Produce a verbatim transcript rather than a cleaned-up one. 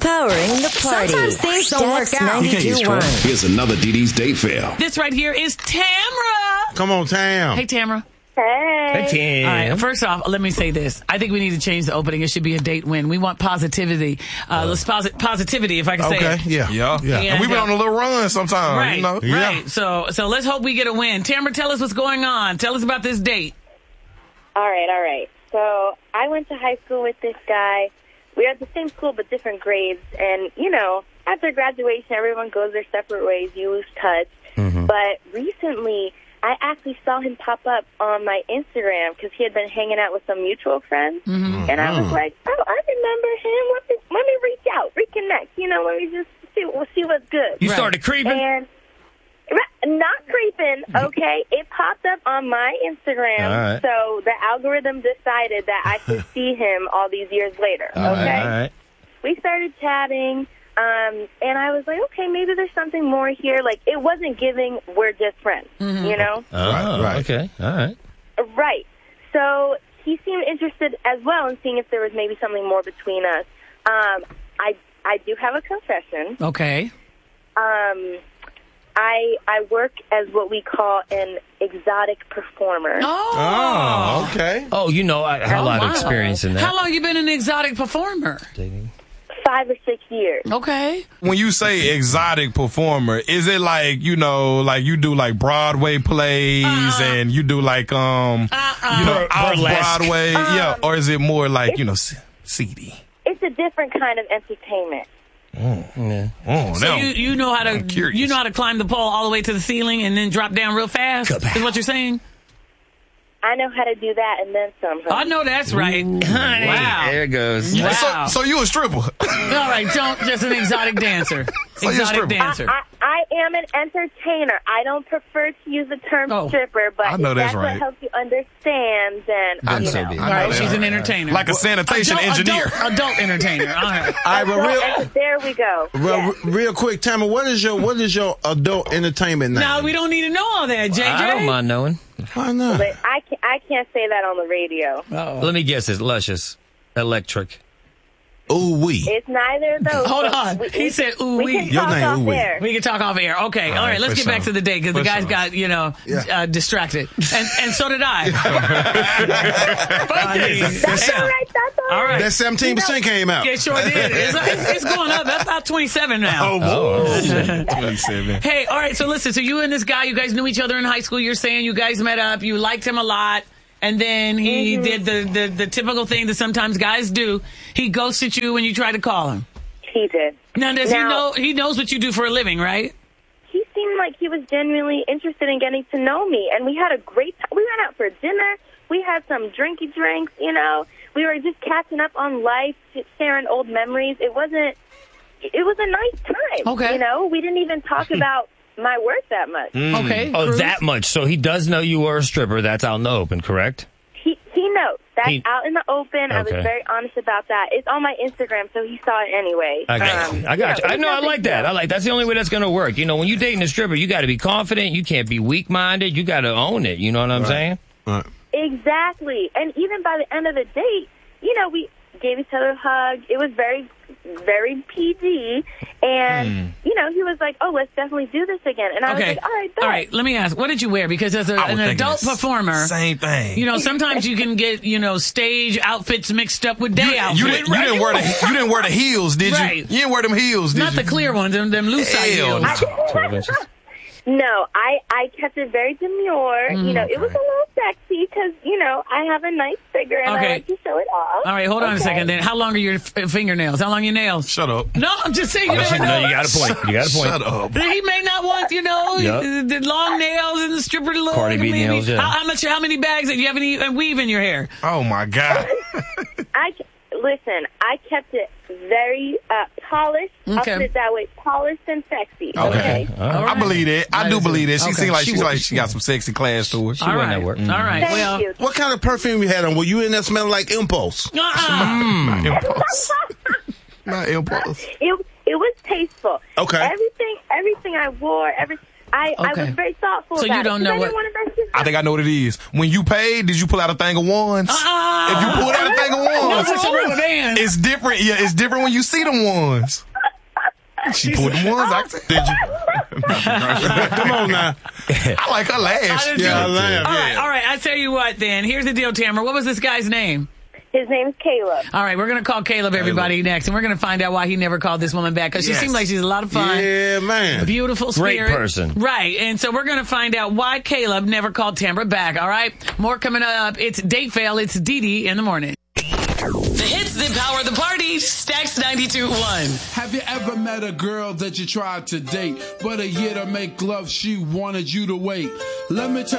Powering the party. Sometimes things don't work out. ninety-two point one. Here's another Dee Dee's date fail. This right here is Tamra. Come on, Tam. Hey, Tamra. Hey. Hey, All Tam. right, first off, let me say this. I think we need to change the opening. It should be a date win. We want positivity. Uh, let's posi- positivity, if I can say Okay, it. yeah. Yeah. Yeah. Yeah. And we've been on a little run sometimes, Right, you know. Yeah. right. So, so let's hope we get a win. Tamra, tell us what's going on. Tell us about this date. All right, all right. So I went to high school with this guy. We were at the same school but different grades. And, you know, after graduation, everyone goes their separate ways. You lose touch. Mm-hmm. But recently, I actually saw him pop up on my Instagram because he had been hanging out with some mutual friends. Mm-hmm. And I was like, oh, I remember him. Let me, let me reach out, reconnect. You know, let me just see, we'll see what's good. You Right. started creeping? And not creeping, okay? It popped up on my Instagram, All right. so the algorithm decided that I could see him all these years later, okay? All right, all right. We started chatting, um, and I was like, okay, maybe there's something more here. Like, it wasn't giving, we're just friends, you know? Oh, Right, right. okay. All right. Right. So he seemed interested as well in seeing if there was maybe something more between us. Um, I, I do have a confession. Okay. Um... I I work as what we call an exotic performer. Oh. Oh, okay. Oh, you know, I have a Oh, lot of wow. experience in that. How long you been an exotic performer? Five or six years. Okay. When you say exotic performer, is it like, you know, like you do like Broadway plays Uh-uh. and you do like, um, Uh-uh. you know, off Burlesque. Broadway? Um, yeah. Or is it more like, you know, c- seedy? It's a different kind of entertainment. Oh, So now you, you know how to I'm curious. you know how to climb the pole all the way to the ceiling and then drop down real fast? Is what you're saying? I know how to do that and then some. I know that's right. Wow. There it goes. Wow. So, so you a stripper? All right, don't just an exotic dancer. So you're a Exotic stripper. dancer. I, I am an entertainer. I don't prefer to use the term Oh. stripper, but I know if that's that's right. what helps you understand, then, Then you so know. be it. All right, she's an entertainer. Like a sanitation adult, engineer. Adult, adult entertainer. All right. All right, but real, Adult- there we go. real, Yeah. real quick, Tamara, what is your what is your adult entertainment name? Now we don't need to know all that, J J. I don't mind knowing. Why not? But I can't, I can't say that on the radio. Let me guess. It's luscious, electric. Ooh wee. It's neither of those. Hold but on. we- He we- said, ooh, we wee. can Your talk name, off ooh, wee. air. We can talk off air. Okay. All right. right, Let's for get back sure. to the date because the For guys sure. got, you know, Yeah. uh, distracted. And and so did I. Focus. That's Damn. all right. That's all right. All right. That seventeen percent came out. It sure did. It's, it's, it's going up. That's about twenty-seven now. Oh, twenty-seven. Hey, all right. So listen. So you and this guy, you guys knew each other in high school. You're saying you guys met up. You liked him a lot. And then he Mm-hmm. did the, the, the typical thing that sometimes guys do. He ghosted you when you tried to call him. He did. Now, does he Now- know? He knows what you do for a living, right? He seemed like he was genuinely interested in getting to know me, and we had a great time. We went out for dinner. We had some drinky drinks, you know. We were just catching up on life, just sharing old memories. It wasn't, it was a nice time. Okay. You know, we didn't even talk about my work that much. Okay. Oh, Cruz? that much. So he does know you were a stripper. That's out in the open, correct? He he knows. That's He- out in the open. I was Okay. very honest about that. It's on my Instagram, so he saw it anyway. I got Um, you. I got you. I it's know. I nothing like that. to- I like that's the only way that's going to work. You know, when you're dating a stripper, you got to be confident. You can't be weak minded. You got to own it. You know what I'm saying? Right. Exactly. And even by the end of the date, you know, we gave each other a hug. It was very, very P G. And, you know, he was like, oh, let's definitely do this again. And I was Okay. like, all right, bet. All right. Let me ask. What did you wear? Because as a, I was an thinking adult the performer, Same thing. you know, sometimes you can get, you know, stage outfits mixed up with day you, outfits. you didn't, you didn't wear the you didn't wear the heels, did you? Right. You didn't wear them heels, did Not you? the clear ones, them, them loose side Hell heels. no. twelve inches. No, I, I kept it very demure. Mm, you know, it was a little sexy because, you know, I have a nice figure and Okay. I like to show it off. All right, hold on a Okay. second then. How long are your f- fingernails? How long are your nails? Shut up. No, I'm just saying you never No, know. you got a point. You got a point. Shut up. He may not want, you know, Yup. the long nails and the stripper look. Cardi B maybe. nails, yeah. How, how much? How many bags? Do you have any uh, weave in your hair? Oh my God. I, listen, I kept it very uh, polished. I'll Okay. put it that way, polished and sexy. Okay. Okay. All right. I believe that. I do believe that. She Okay. seems like She she's was- like she got some sexy class to her. She All wasn't right. at work. All right. Thank Well, you. What kind of perfume you had on? Were you in there smelling like Impulse? uh-uh. Impulse. Not impulse. It it was tasteful. Okay. Everything everything I wore, every I, I Okay. was very thoughtful So about you don't it, 'cause know I what- didn't want to mess you I think I know what it is. When you paid, did you pull out a thing of ones? Uh-uh. If you pulled out a thing of ones, What's the rubber band? it's different. Yeah, it's different when you see them ones. She pulled them ones out. Did you? Come on now. I like her laugh. I did Yeah, I too. laugh, All yeah. right, all right. I tell you what. Then here's the deal, Tamara. What was this guy's name? His name's Caleb. All right, we're gonna call Caleb, everybody, next, and we're gonna find out why he never called this woman back because she Yes. seemed like she's a lot of fun. Yeah, man. Beautiful Great spirit. person. Right. And so we're going to find out why Caleb never called Tamara back. All right. More coming up. It's Date Fail. It's Dee Dee in the morning. The hits that power the party. Stax ninety-two point one. Have you ever met a girl that you tried to date, but a year to make love, she wanted you to wait? Let me tell